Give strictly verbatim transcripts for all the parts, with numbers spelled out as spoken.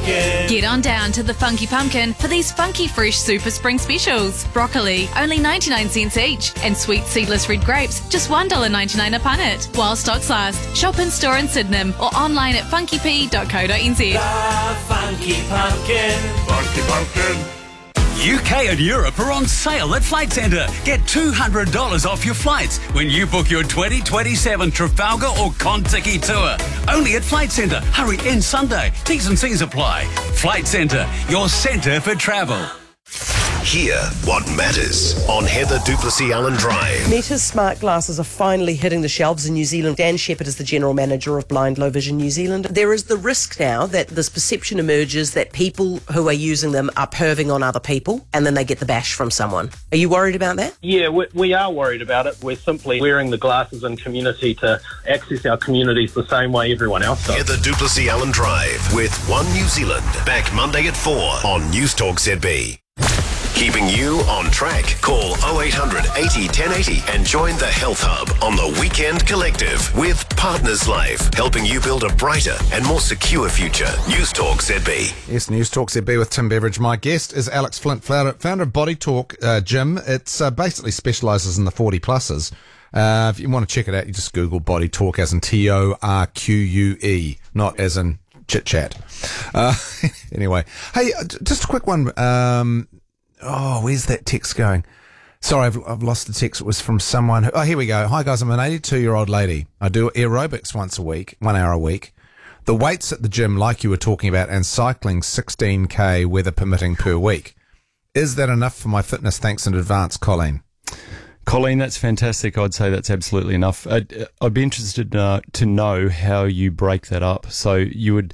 Pumpkin. Get on down to the Funky Pumpkin for these funky fresh super spring specials. Broccoli, only ninety-nine cents each. And sweet seedless red grapes, just one dollar ninety-nine a punnet. While stocks last. Shop in store in Sydenham or online at funky p dot co dot n z. The Funky Pumpkin. Funky Pumpkin. U K and Europe are on sale at Flight Centre. Get two hundred dollars off your flights when you book your twenty twenty-seven Trafalgar or Contiki tour. Only at Flight Centre. Hurry in Sunday. T's and C's apply. Flight Centre, your centre for travel. Hear what matters on Heather Duplessis Allen Drive. Meta's smart glasses are finally hitting the shelves in New Zealand. Dan Shepherd is the General Manager of Blind Low Vision New Zealand. There is the risk now that this perception emerges that people who are using them are perving on other people and then they get the bash from someone. Are you worried about that? Yeah, we, we are worried about it. We're simply wearing the glasses in community to access our communities the same way everyone else does. Heather Duplessis Allen Drive with One New Zealand. Back Monday at four on News Talk Z B. Keeping you on track. Call oh eight hundred eighty ten eighty and join the Health Hub on the Weekend Collective with Partners Life, helping you build a brighter and more secure future. News Talk Z B. Yes, News Talk Z B with Tim Beveridge. My guest is Alex Flint, founder of Body Talk uh, Gym. It's uh, basically specialises in the forty pluses. Uh, if you want to check it out, you just Google Body Talk as in T O R Q U E, not as in chit chat. Uh, anyway, hey, just a quick one. Um, Oh, where's that text going? Sorry, I've, I've lost the text. It was from someone who... Oh, here we go. Hi, guys. I'm an eighty-two-year-old lady. I do aerobics once a week, one hour a week. The weights at the gym, like you were talking about, and cycling sixteen K, weather permitting, per week. Is that enough for my fitness? Thanks in advance, Colleen. Colleen, that's fantastic. I'd say that's absolutely enough. I'd, I'd be interested uh, to know how you break that up. So you would...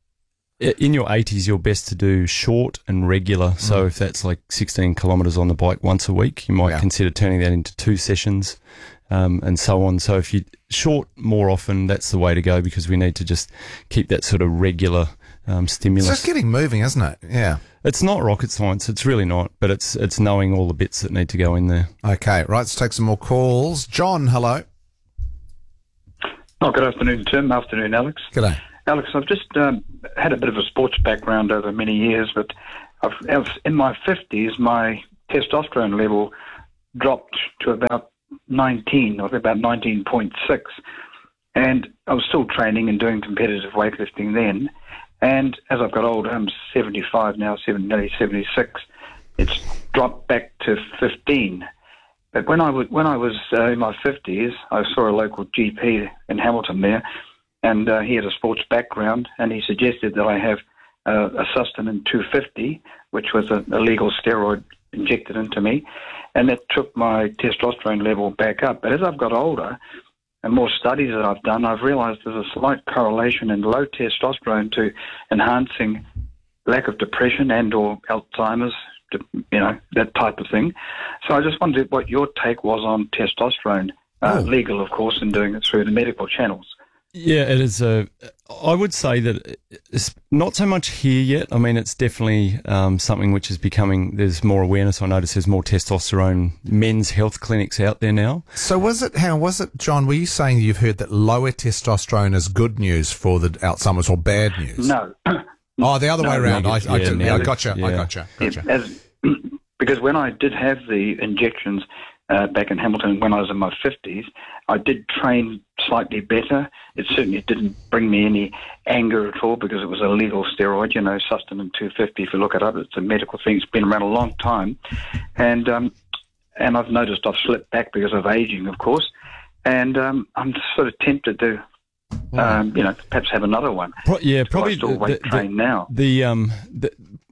In your eighties, you're best to do short and regular. So mm. if that's like sixteen kilometres on the bike once a week, you might yeah. consider turning that into two sessions um, and so on. So if you short more often, that's the way to go because we need to just keep that sort of regular um, stimulus. So it's getting moving, isn't it? Yeah. It's not rocket science. It's really not. But it's it's knowing all the bits that need to go in there. Okay, right. Let's take some more calls. John, hello. Oh, good afternoon, Tim. Afternoon, Alex. G'day. Alex, I've just um, had a bit of a sports background over many years, but I've, in my fifties, my testosterone level dropped to about nineteen, or about nineteen point six. And I was still training and doing competitive weightlifting then. And as I've got older, I'm seventy-five now, nearly seventy-six, it's dropped back to fifteen. But when I was, when I was uh, in my fifties, I saw a local G P in Hamilton there, and uh, he had a sports background, and he suggested that I have uh, a Sustamin two fifty, which was a, a legal steroid injected into me, and that took my testosterone level back up. But as I've got older, and more studies that I've done, I've realised there's a slight correlation in low testosterone to enhancing lack of depression and or Alzheimer's, you know, that type of thing. So I just wondered what your take was on testosterone, uh, oh. legal, of course, and doing it through the medical channels. Yeah, it is. A, I would say that it's not so much here yet. I mean, it's definitely um, something which is becoming, there's more awareness. I notice there's more testosterone men's health clinics out there now. So was it, how was it, John, were you saying you've heard that lower testosterone is good news for the Alzheimer's or bad news? No. Oh, the other no, way around. I, I yeah, didn't. yeah, I gotcha. yeah. I gotcha. Gotcha. Yeah, as, because when I did have the injections uh, back in Hamilton when I was in my fifties, I did train slightly better. It certainly didn't bring me any anger at all because it was a legal steroid, you know, Sustamin two fifty. If you look it up, it's a medical thing. It's been around a long time. And um, and I've noticed I've slipped back because of aging, of course. And um, I'm sort of tempted to, um, you know, perhaps have another one. Pro- yeah, so probably I still weight the, train the, now. The, um, the,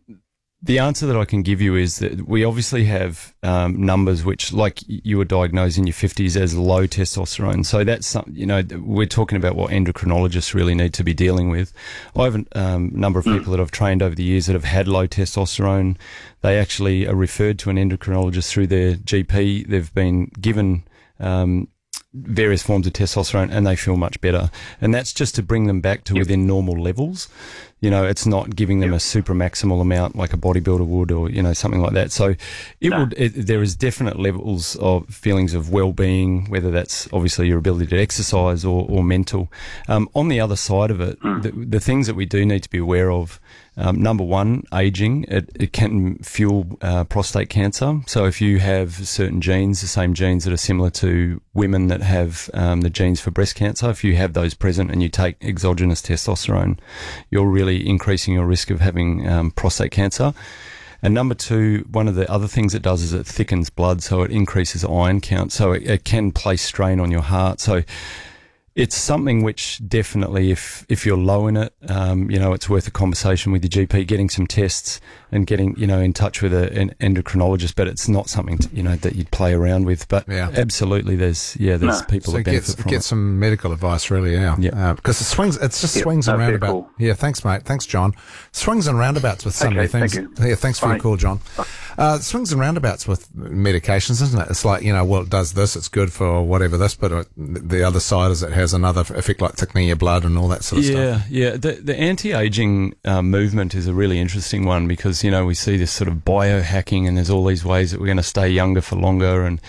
The answer that I can give you is that we obviously have um, numbers which, like you were diagnosed in your fifties as low testosterone. So that's something, you know, we're talking about what endocrinologists really need to be dealing with. I have a um, number of people mm. that I've trained over the years that have had low testosterone. They actually are referred to an endocrinologist through their G P. They've been given um, various forms of testosterone and they feel much better. And that's just to bring them back to yep. within normal levels. You know, it's not giving them yep. a super maximal amount like a bodybuilder would or, you know, something like that. So it no. would, it, there is definite levels of feelings of well-being, whether that's obviously your ability to exercise or, or mental. Um, on the other side of it, mm. the, the things that we do need to be aware of Um, number one, aging. It, it can fuel uh, prostate cancer. So if you have certain genes, the same genes that are similar to women that have um, the genes for breast cancer, if you have those present and you take exogenous testosterone, you're really increasing your risk of having um, prostate cancer. And number two, one of the other things it does is it thickens blood, so it increases iron count, so it, it can place strain on your heart. So it's something which definitely, if if you're low in it, um, you know, it's worth a conversation with your G P, getting some tests and getting, you know, in touch with a, an endocrinologist. But it's not something, to, you know, that you'd play around with. But yeah. absolutely, there's yeah, there's No. people So that get, benefit from get it. some medical advice, really, yeah. Yeah. Uh, because it swings, it's just Yep, swings and no, very roundabouts. cool. Yeah, thanks, mate. Thanks, John. Swings and roundabouts with so Okay, many things. thank you. Yeah, thanks for Bye. your call, John. Uh, swings and roundabouts with medications, isn't it? It's like, you know, well, it does this, it's good for whatever this, but uh, the other side is it has another effect like thickening your blood and all that sort of yeah, stuff. yeah. The, the anti-aging uh, movement is a really interesting one because, you know, we see this sort of biohacking and there's all these ways that we're going to stay younger for longer, and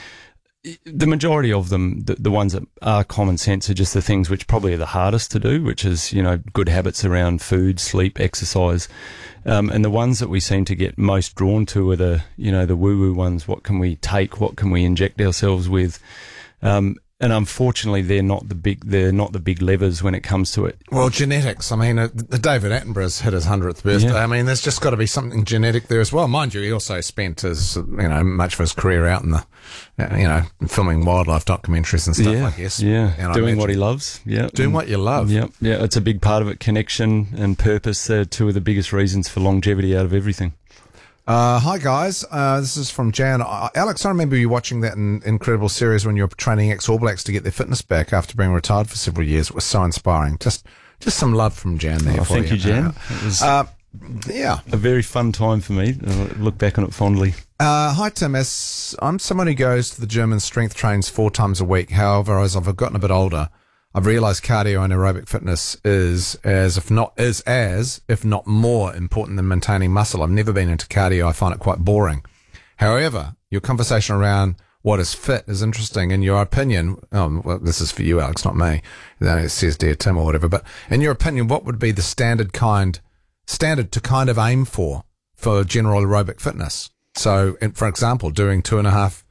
the majority of them, the, the ones that are common sense, are just the things which probably are the hardest to do, which is, you know, good habits around food, sleep, exercise. Um, and the ones that we seem to get most drawn to are the, you know, the woo-woo ones. What can we take? What can we inject ourselves with? Um, and unfortunately, they're not the big, they're not the big levers when it comes to it. Well, genetics. I mean, uh, David Attenborough's hit his hundredth birthday. Yeah. I mean, there's just got to be something genetic there as well. Mind you, he also spent his, you know, much of his career out in the, uh, you know, filming wildlife documentaries and stuff, yeah, I guess. yeah, And I doing imagine- what he loves. Yeah, Doing what you love. Yeah, yeah, it's a big part of it. Connection and purpose are two of the biggest reasons for longevity out of everything. Uh, hi guys, uh, this is from Jan. Uh, Alex, I remember you watching that in, incredible series when you were training ex-All Blacks to get their fitness back after being retired for several years. It was so inspiring. Just, just some love from Jan there. Oh, for thank you, Jan. Uh, It was uh, yeah. a very fun time for me. I look back on it fondly. Uh, hi Tim, as I'm someone who goes to the gym and strength trains four times a week. However, as I've gotten a bit older, I've realised cardio and aerobic fitness is as if not is as if not more important than maintaining muscle. I've never been into cardio. I find it quite boring. However, your conversation around what is fit is interesting. In your opinion, oh, well, this is for you, Alex, not me. It says Dear Tim or whatever. But in your opinion, what would be the standard kind standard to kind of aim for for general aerobic fitness? So, in, for example, doing two and a half.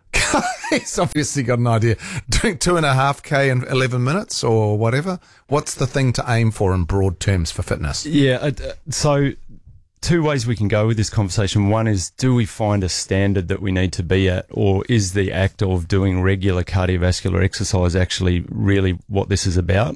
He's obviously got an idea. Doing two and a half K in eleven minutes or whatever. What's the thing to aim for in broad terms for fitness? Yeah, uh, so two ways we can go with this conversation. One is, do we find a standard that we need to be at, or is the act of doing regular cardiovascular exercise actually really what this is about?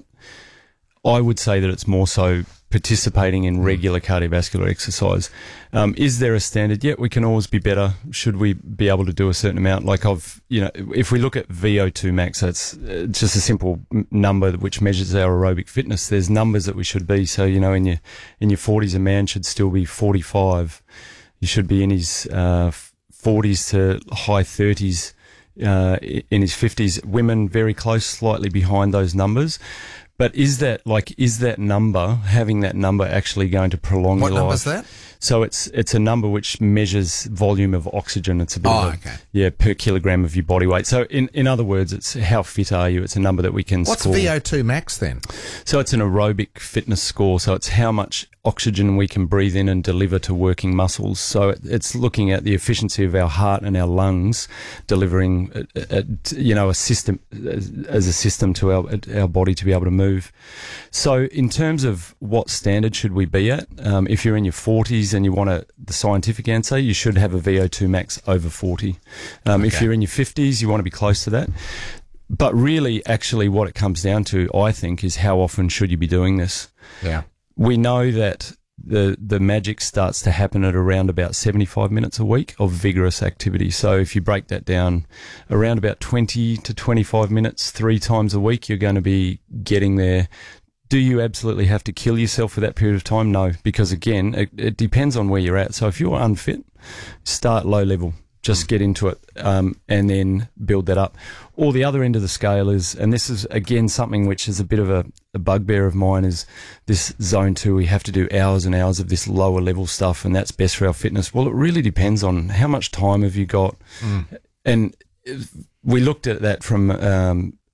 I would say that it's more so participating in regular cardiovascular exercise. Um, is there a standard? Yeah, we can always be better. Should we be able to do a certain amount? Like I've, you know, if we look at V O two max, that's uh, just a simple m- number which measures our aerobic fitness. There's numbers that we should be. So, you know, in your, in your forties, a man should still be forty-five. You should be in his, uh, forties to high thirties, uh, in his fifties. Women very close, slightly behind those numbers. But is that like is that number having that number actually going to prolong What your life? number is that? So it's it's a number which measures volume of oxygen. It's a bit Oh, of a, okay. yeah, per kilogram of your body weight. So in in other words, it's how fit are you? It's a number that we can What's score. V O two max then? So it's an aerobic fitness score. So it's how much oxygen we can breathe in and deliver to working muscles. So it, it's looking at the efficiency of our heart and our lungs delivering, a, a, you know, a system as a system to our our body to be able to move. So in terms of what standard should we be at, um, if you're in your forties and you want a, the scientific answer, you should have a V O two max over forty. Um, If Okay. you're in your fifties, you want to be close to that. But really, actually, what it comes down to, I think, is how often should you be doing this? Yeah. We know that the the magic starts to happen at around about seventy-five minutes a week of vigorous activity. So if you break that down, around about twenty to twenty-five minutes three times a week, you're going to be getting there. Do you absolutely have to kill yourself for that period of time? No, because again, it, it depends on where you're at. So if you're unfit, start low level. Just get into it, um, and then build that up. Or the other end of the scale is, and this is again something which is a bit of a, a bugbear of mine, is this zone two. We have to do hours and hours of this lower level stuff, and that's best for our fitness. Well, it really depends on how much time have you got. Mm. And we looked at that from um,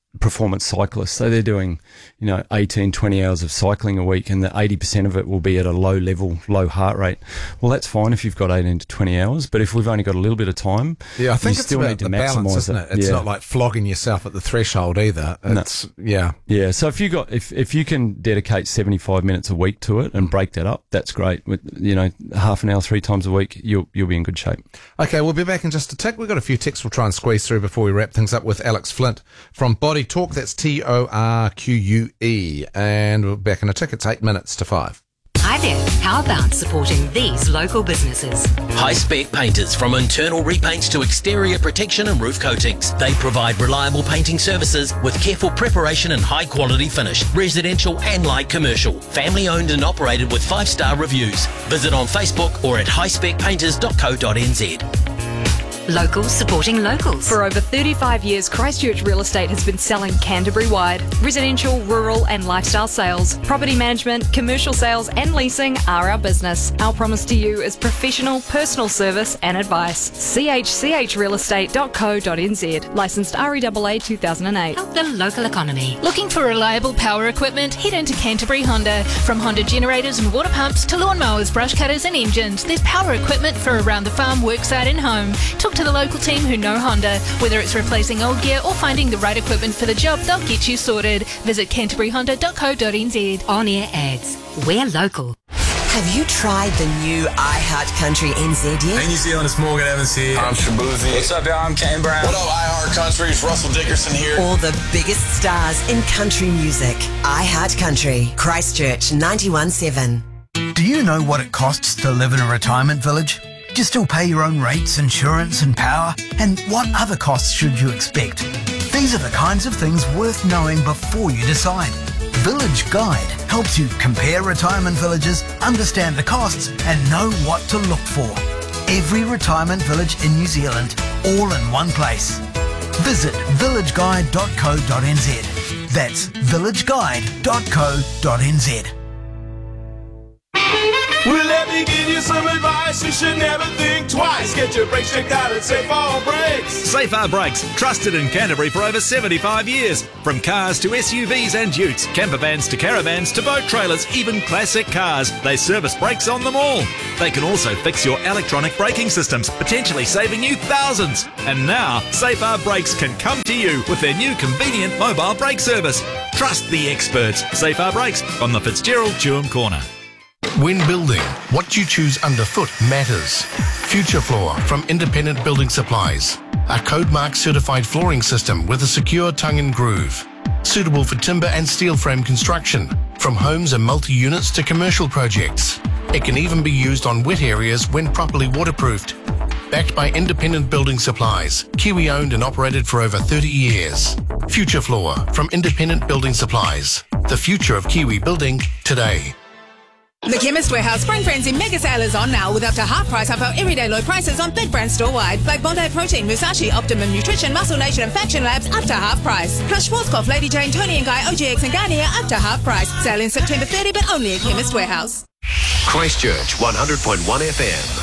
performance cyclists. So they're doing, you know, eighteen, twenty hours of cycling a week, and the eighty percent of it will be at a low level, low heart rate. Well, that's fine if you've got eighteen to twenty hours, but if we've only got a little bit of time, yeah, I think you it's still about need to the maximise balance, isn't it? It's yeah. not like flogging yourself at the threshold either. It's, no. yeah. Yeah, so if you got if, if you can dedicate seventy-five minutes a week to it and break that up, that's great. With, you know, half an hour three times a week, you'll you'll be in good shape. Okay, we'll be back in just a tick. We've got a few texts we'll try and squeeze through before we wrap things up with Alex Flint from Body Talk. That's T O R Q U E. And we're back in a tick. It's eight minutes to five. Hi there. How about supporting these local businesses? High-spec painters, from internal repaints to exterior protection and roof coatings. They provide reliable painting services with careful preparation and high-quality finish. Residential and light commercial. Family-owned and operated with five-star reviews. Visit on Facebook or at high spec painters dot co dot n z. Locals supporting locals. For over thirty-five years, Christchurch Real Estate has been selling Canterbury-wide. Residential, rural and lifestyle sales, property management, commercial sales and leasing are our business. Our promise to you is professional, personal service and advice. c h c h real estate dot co dot n z. Licensed R E A A two thousand eight. Help the local economy. Looking for reliable power equipment? Head into Canterbury Honda. From Honda generators and water pumps to lawnmowers, brush cutters and engines, there's power equipment for around the farm, worksite and home. Talk to the local team who know Honda. Whether it's replacing old gear or finding the right equipment for the job, they'll get you sorted. Visit canterbury honda dot co dot n z. On-air ads. We're local. Have you tried the new iHeart Country N Z yet? Hey, New Zealand, it's Morgan Evans here. I'm Shabuzi. What's up, y'all? I'm Kane Brown. What up, iHeart Country? It's Russell Dickerson here. All the biggest stars in country music. iHeart Country, Christchurch ninety-one point seven. Do you know what it costs to live in a retirement village? Do you still pay your own rates, insurance and power? And what other costs should you expect? These are the kinds of things worth knowing before you decide. Village Guide helps you compare retirement villages, understand the costs and know what to look for. Every retirement village in New Zealand, all in one place. Visit village guide dot co dot n z. That's village guide dot co dot n z. Well, let me give you some advice. You should never think twice. Get your brakes checked out at Safar Brakes. Safar Brakes, trusted in Canterbury for over seventy-five years. From cars to S U Vs and utes, camper vans to caravans to boat trailers, even classic cars, they service brakes on them all. They can also fix your electronic braking systems, potentially saving you thousands. And now, Safar Brakes can come to you with their new convenient mobile brake service. Trust the experts. Safar Brakes on the Fitzgerald Tuam Corner. When building, what you choose underfoot matters. Future Floor from Independent Building Supplies. A code mark certified flooring system with a secure tongue and groove. Suitable for timber and steel frame construction, from homes and multi-units to commercial projects. It can even be used on wet areas when properly waterproofed. Backed by Independent Building Supplies, Kiwi owned and operated for over thirty years. Future Floor from Independent Building Supplies. The future of Kiwi building today. The Chemist Warehouse Spring Frenzy mega sale is on now with up to half price off our everyday low prices on big brands store-wide like Bondi Protein, Musashi, Optimum Nutrition, Muscle Nation and Faction Labs up to half price. Plus Schwarzkopf, Lady Jane, Tony and Guy, O G X and Garnier up to half price. Sale in September thirtieth but only at Chemist Warehouse. Christchurch one hundred point one F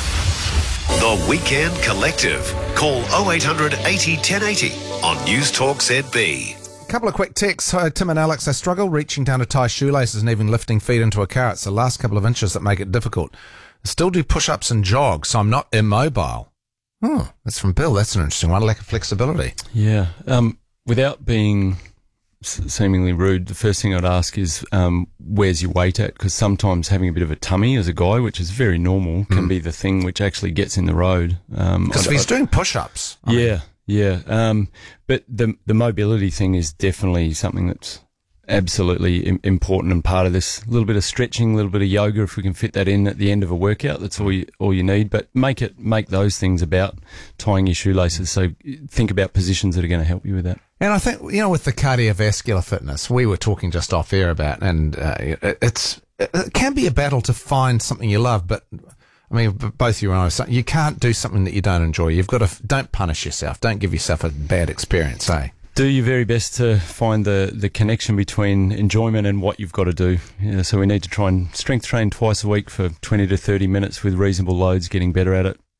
M. The Weekend Collective. Call oh eight hundred eighty ten eighty on News Talk Z B. A couple of quick texts. Hi, Tim and Alex. I struggle reaching down to tie shoelaces and even lifting feet into a car. It's the last couple of inches that make it difficult. I still do push-ups and jog, so I'm not immobile. Oh, that's from Bill. That's an interesting one. Lack of flexibility. Yeah. Um, without being s- seemingly rude, the first thing I'd ask is um, where's your weight at? Because sometimes having a bit of a tummy as a guy, which is very normal, can mm. be the thing which actually gets in the road. Um, because if he's doing push-ups. I yeah. mean, Yeah, um, but the the mobility thing is definitely something that's absolutely im- important and part of this. A little bit of stretching, a little bit of yoga, if we can fit that in at the end of a workout, that's all you all you need. But make it make those things about tying your shoelaces. So think about positions that are going to help you with that. And I think, you know, with the cardiovascular fitness, we were talking just off air about, and uh, it, it's it can be a battle to find something you love, but. I mean, both you and I, you can't do something that you don't enjoy. You've got to, don't punish yourself. Don't give yourself a bad experience, eh? Do your very best to find the, the connection between enjoyment and what you've got to do. Yeah, so we need to try and strength train twice a week for twenty to thirty minutes with reasonable loads, getting better at it.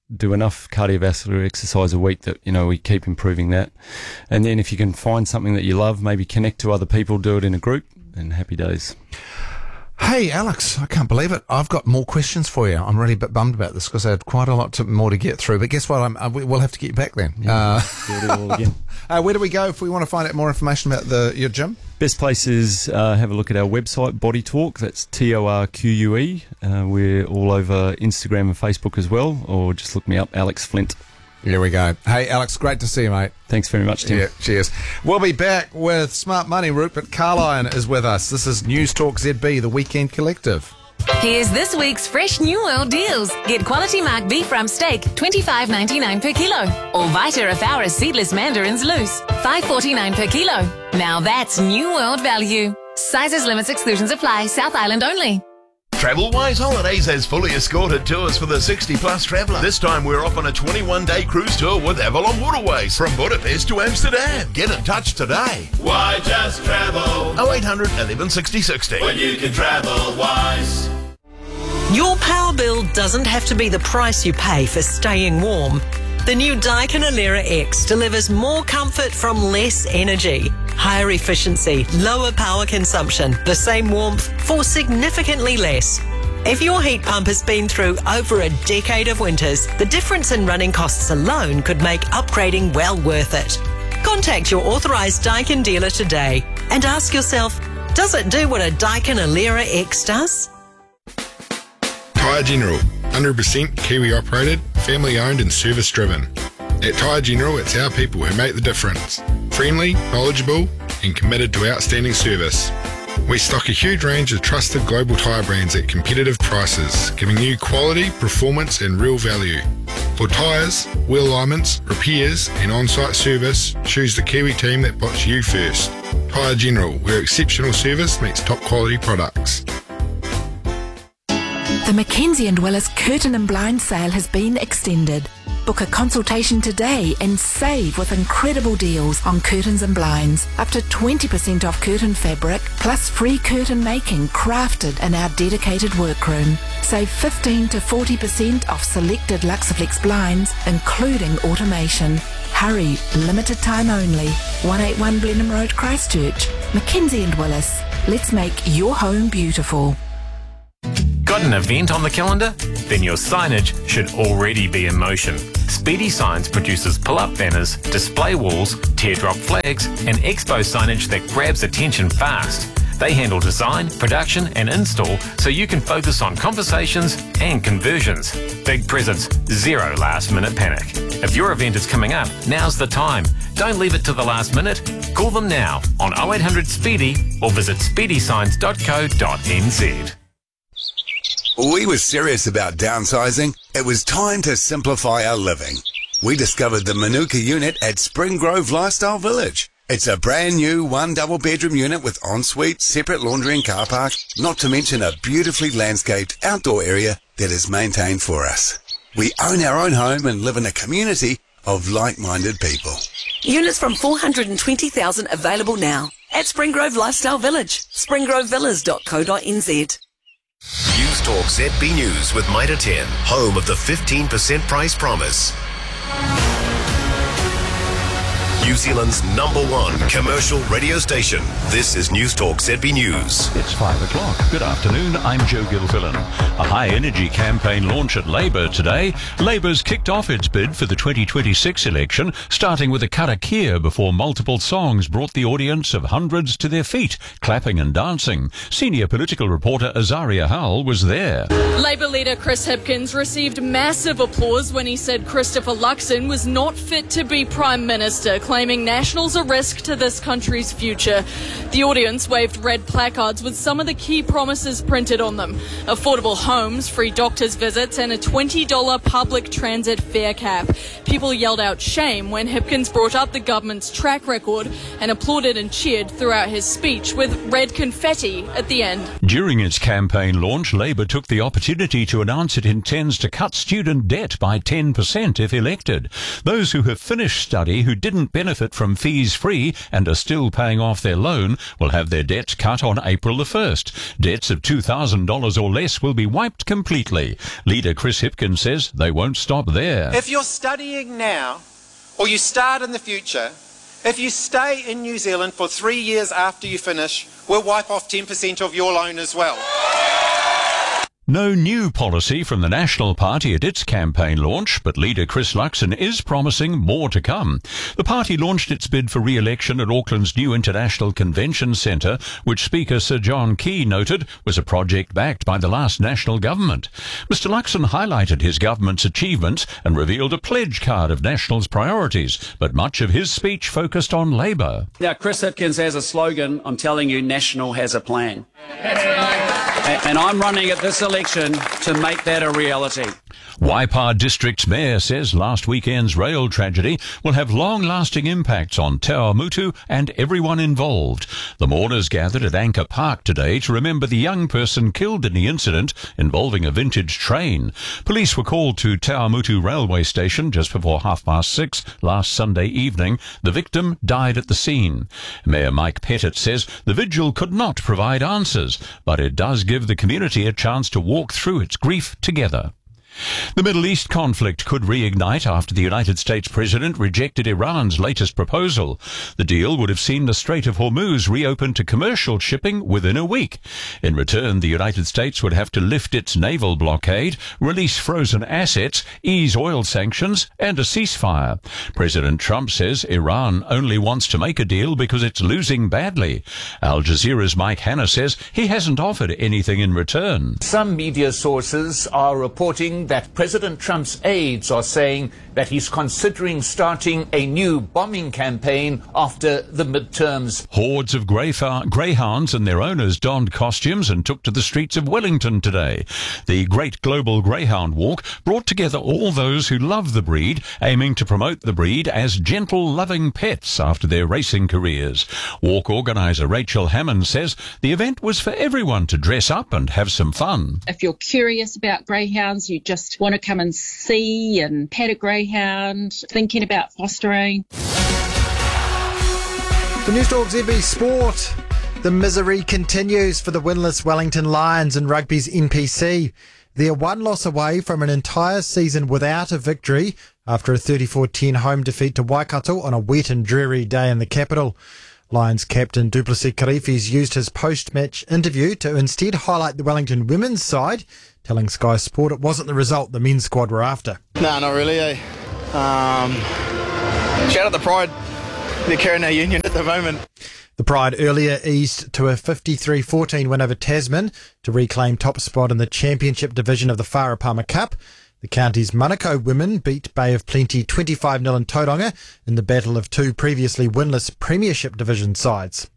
do enough cardiovascular exercise a week that, you know, we keep improving that. And then if you can find something that you love, maybe connect to other people, do it in a group, and happy days. Hey, Alex, I can't believe it. I've got more questions for you. I'm really a bit bummed about this because I had quite a lot to, more to get through. But guess what? I'm, uh, we'll have to get you back then. Yeah, uh, we'll do it all again. uh, where do we go if we want to find out more information about the your gym? Best place is uh, have a look at our website, Body Talk. That's T O R Q U E. Uh, we're all over Instagram and Facebook as well, or just look me up, Alex Flint. Here we go. Hey, Alex, great to see you, mate. Thanks very much, Tim. Yeah, cheers. We'll be back with Smart Money. Rupert Carlyon is with us. This is News Talk Z B, the Weekend Collective. Here's this week's fresh New World deals. Get quality mark beef rump steak, twenty-five ninety-nine per kilo. Or Vita Afaris seedless mandarins loose, five forty-nine per kilo. Now that's New World value. Sizes, limits, exclusions apply. South Island only. Travelwise Holidays has fully escorted tours for the sixty plus traveller. This time we're off on a twenty-one day cruise tour with Avalon Waterways from Budapest to Amsterdam. Get in touch today. Why just travel? oh eight hundred, eleven sixty, sixty. When you can travel wise. Your power bill doesn't have to be the price you pay for staying warm. The new Daikin Alera X delivers more comfort from less energy, higher efficiency, lower power consumption, the same warmth for significantly less. If your heat pump has been through over a decade of winters, the difference in running costs alone could make upgrading well worth it. Contact your authorised Daikin dealer today and ask yourself, does it do what a Daikin Alera X does? Tyre General, one hundred percent Kiwi operated, family owned and service driven. At Tyre General, it's our people who make the difference. Friendly, knowledgeable and committed to outstanding service. We stock a huge range of trusted global tyre brands at competitive prices, giving you quality, performance and real value. For tyres, wheel alignments, repairs and on-site service, choose the Kiwi team that puts you first. Tyre General, where exceptional service meets top quality products. The Mackenzie and Willis Curtain and Blind sale has been extended. Book a consultation today and save with incredible deals on curtains and blinds. Up to twenty percent off curtain fabric, plus free curtain making crafted in our dedicated workroom. Save fifteen to forty percent off selected Luxaflex blinds, including automation. Hurry, limited time only. one eighty-one Blenheim Road, Christchurch. Mackenzie and Willis. Let's make your home beautiful. Got an event on the calendar? Then your signage should already be in motion. Speedy Signs produces pull-up banners, display walls, teardrop flags, and expo signage that grabs attention fast. They handle design, production, and install so you can focus on conversations and conversions. Big presents, zero last-minute panic. If your event is coming up, now's the time. Don't leave it to the last minute. Call them now on oh eight hundred SPEEDY or visit speedy signs dot co dot n z. We were serious about downsizing. It was time to simplify our living. We discovered the Manuka unit at Spring Grove Lifestyle Village. It's a brand new one double bedroom unit with ensuite, separate laundry and car park, not to mention a beautifully landscaped outdoor area that is maintained for us. We own our own home and live in a community of like-minded people. Units from four hundred twenty thousand available now at Spring Grove Lifestyle Village, spring grove villas dot co dot n z. News Talk Z B News with Mitre ten, home of the fifteen percent price promise. New Zealand's number one commercial radio station. This is News Talk Z B News. It's five o'clock. Good afternoon. I'm Joe Gilfillan. A high-energy campaign launch at Labour today. Labour's kicked off its bid for the twenty twenty-six election, starting with a karakia before multiple songs brought the audience of hundreds to their feet, clapping and dancing. Senior political reporter Azaria Hull was there. Labour leader Chris Hipkins received massive applause when he said Christopher Luxon was not fit to be Prime Minister, claiming Nationals a risk to this country's future. The audience waved red placards with some of the key promises printed on them. Affordable homes, free doctors' visits and a twenty dollars public transit fare cap. People yelled out shame when Hipkins brought up the government's track record and applauded and cheered throughout his speech with red confetti at the end. During its campaign launch, Labour took the opportunity to announce it intends to cut student debt by ten percent if elected. Those who have finished study who didn't benefit benefit from fees free and are still paying off their loan will have their debts cut on April the first. Debts of two thousand dollars or less will be wiped completely. Leader Chris Hipkins says they won't stop there. If you're studying now, or you start in the future, if you stay in New Zealand for three years after you finish, we'll wipe off ten percent of your loan as well. No new policy from the National Party at its campaign launch, but leader Chris Luxon is promising more to come. The party launched its bid for re-election at Auckland's new International Convention Centre, which Speaker Sir John Key noted was a project backed by the last national government. Mister Luxon highlighted his government's achievements and revealed a pledge card of National's priorities, but much of his speech focused on Labour. Now, Chris Hipkins has a slogan. I'm telling you, National has a plan. And I'm running at this election to make that a reality. Waipā District's mayor says last weekend's rail tragedy will have long-lasting impacts on Te Awamutu and everyone involved. The mourners gathered at Anchor Park today to remember the young person killed in the incident involving a vintage train. Police were called to Te Awamutu railway station just before half past six last Sunday evening. The victim died at the scene. Mayor Mike Pettit says the vigil could not provide answers, but it does give the community a chance to walk through its grief together. The Middle East conflict could reignite after the United States president rejected Iran's latest proposal. The deal would have seen the Strait of Hormuz reopened to commercial shipping within a week. In return, the United States would have to lift its naval blockade, release frozen assets, ease oil sanctions, and a ceasefire. President Trump says Iran only wants to make a deal because it's losing badly. Al Jazeera's Mike Hanna says he hasn't offered anything in return. Some media sources are reporting that President Trump's aides are saying that he's considering starting a new bombing campaign after the midterms. Hordes of greyfa- greyhounds and their owners donned costumes and took to the streets of Wellington today. The Great Global Greyhound Walk brought together all those who love the breed, aiming to promote the breed as gentle, loving pets after their racing careers. Walk organiser Rachel Hammond says the event was for everyone to dress up and have some fun. If you're curious about greyhounds, you just want to come and see and pet a greyhound, thinking about fostering. The News Talk Z B Sport. The misery continues for the winless Wellington Lions in rugby's N P C. They're one loss away from an entire season without a victory after a thirty-four ten home defeat to Waikato on a wet and dreary day in the capital. Lions captain Duplessis Karifis used his post-match interview to instead highlight the Wellington women's side, telling Sky Sport it wasn't the result the men's squad were after. No, not really, eh? Um, shout out the Pride. They're carrying our union at the moment. The Pride earlier eased to a fifty-three fourteen win over Tasman to reclaim top spot in the championship division of the Wharapama Cup. The county's Manukau women beat Bay of Plenty twenty-five nil in Tauranga in the battle of two previously winless Premiership division sides.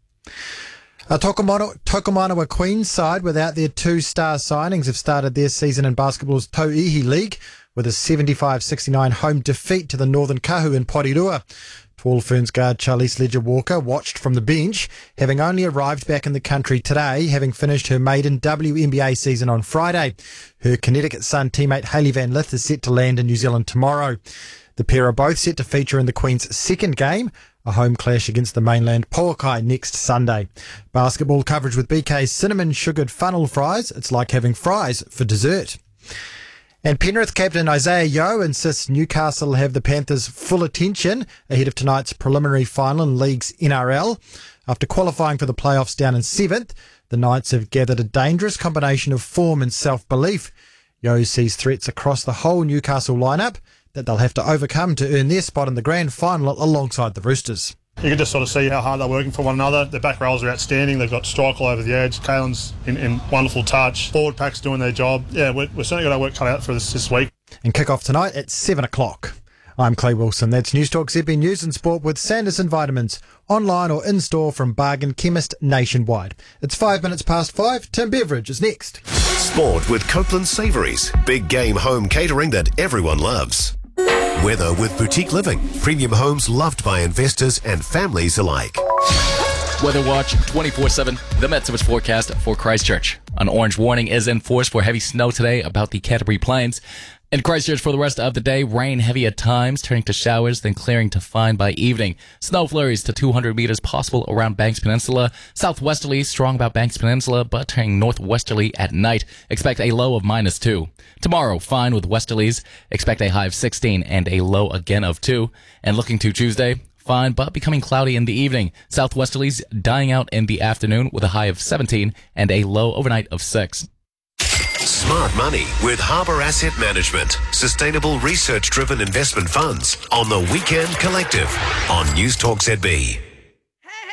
A Tokomanawa, Tokomanawa Queens side without their two star signings have started their season in basketball's Tauihi League with a seventy-five sixty-nine home defeat to the Northern Kahu in Porirua. Tall Ferns guard Charlize Ledger-Walker watched from the bench, having only arrived back in the country today, having finished her maiden W N B A season on Friday. Her Connecticut Sun teammate Hayley Van Lith is set to land in New Zealand tomorrow. The pair are both set to feature in the Queen's second game, a home clash against the mainland Poakai next Sunday. Basketball coverage with B K's cinnamon sugared funnel fries. It's like having fries for dessert. And Penrith captain Isaiah Yeo insists Newcastle have the Panthers' full attention ahead of tonight's preliminary final in League's N R L. After qualifying for the playoffs down in seventh, the Knights have gathered a dangerous combination of form and self-belief. Yeo sees threats across the whole Newcastle lineup that they'll have to overcome to earn their spot in the grand final alongside the Roosters. You can just sort of see how hard they're working for one another. Their back rows are outstanding. They've got strike all over the edge. Kalen's in, in wonderful touch. Forward pack's doing their job. Yeah, we're, we're certainly got our work cut out for this this week. And kick off tonight at seven o'clock. I'm Clay Wilson. That's News Talk Z B News and Sport with Sanderson Vitamins. Online or in-store from Bargain Chemist nationwide. It's five minutes past five. Tim Beveridge is next. Sport with Copeland Savouries. Big game home catering that everyone loves. Weather with Boutique Living. Premium homes loved by investors and families alike. Weather Watch twenty-four seven. The Met-Service forecast for Christchurch. An orange warning is enforced for heavy snow today about the Canterbury Plains. In Christchurch for the rest of the day, rain heavy at times, turning to showers, then clearing to fine by evening. Snow flurries to two hundred metres possible around Banks Peninsula. Southwesterly, strong about Banks Peninsula, but turning northwesterly at night. Expect a low of minus two. Tomorrow, fine with westerlies. Expect a high of sixteen and a low again of two. And looking to Tuesday, fine, but becoming cloudy in the evening. Southwesterlies dying out in the afternoon with a high of seventeen and a low overnight of six. Smart money with Harbour Asset Management. Sustainable research-driven investment funds on the Weekend Collective on News Talk Z B.